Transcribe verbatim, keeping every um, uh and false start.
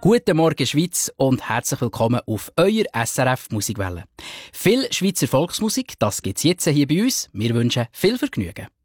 Guten Morgen Schweiz und herzlich willkommen auf eurer S R F Musikwelle. Viel Schweizer Volksmusik, das gibt's jetzt hier bei uns. Wir wünschen viel Vergnügen.